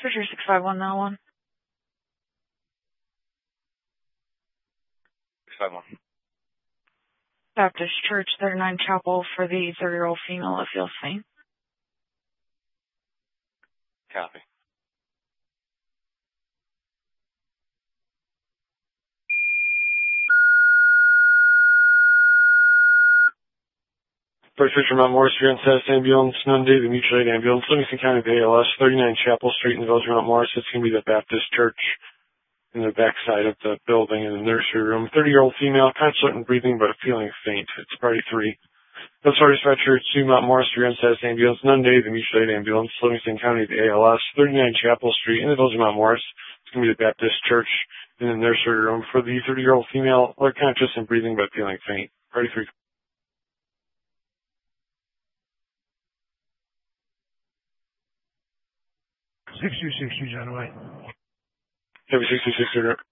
Fisher 651 that one. 651. Baptist Church, 39 Chapel for the 30-year-old female that feels faint. Copy. First Fisher Mount Morris, Grand Status Ambulance, Nunde, the Mutual Aid Ambulance, Livingston County, the ALS, 39 Chapel Street in the village of Mount Morris. It's going to be the Baptist Church in the backside of the building in the nursery room. 30-year-old female, constant and breathing, but feeling faint. It's party 3. That's our dispatcher to Mount Morris, Grand Status Ambulance, Nunde, the Mutual Aid Ambulance, Livingston County, the ALS, 39 Chapel Street in the village of Mount Morris. It's going to be the Baptist Church in the nursery room for the 30-year-old female, conscious and breathing, but feeling faint. Party 3. 6262, John White. Heavy 66,